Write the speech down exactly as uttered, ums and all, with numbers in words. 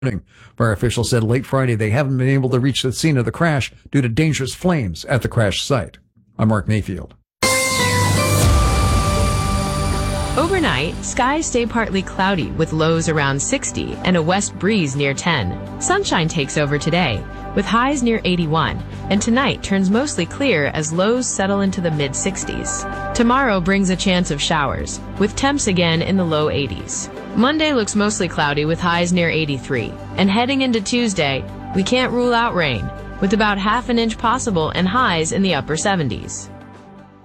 Fire officials said late Friday they haven't been able to reach the scene of the crash due to dangerous flames at the crash site. I'm Mark Mayfield. Overnight, skies stay partly cloudy with lows around sixty and a west breeze near ten. Sunshine takes over today with highs near eighty-one, and tonight turns mostly clear as lows settle into the mid sixties. Tomorrow brings a chance of showers, with temps again in the low eighties. Monday looks mostly cloudy with highs near eighty-three, and heading into Tuesday, we can't rule out rain, with about half an inch possible and highs in the upper seventies.